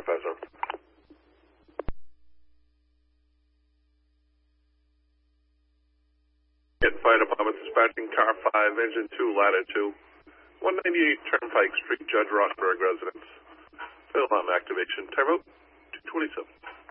Professor. Fire Department dispatching car 5, engine 2, ladder 2, 198 Turnpike Street, Judge Rossberg residence. Fill arm activation. Type out 227.